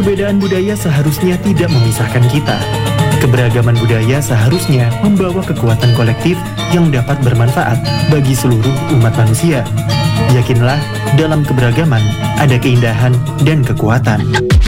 Perbedaan budaya seharusnya tidak memisahkan kita. Keberagaman budaya seharusnya membawa kekuatan kolektif yang dapat bermanfaat bagi seluruh umat manusia. Yakinlah, dalam keberagaman ada keindahan dan kekuatan.